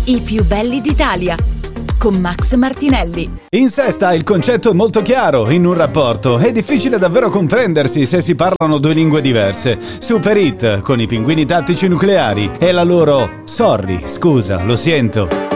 I più belli d'Italia, con Max Martinelli. In sesta il concetto è molto chiaro, in un rapporto è difficile davvero comprendersi se si parlano due lingue diverse. Super Hit con i Pinguini Tattici Nucleari e la loro "Sorry, scusa, lo siento".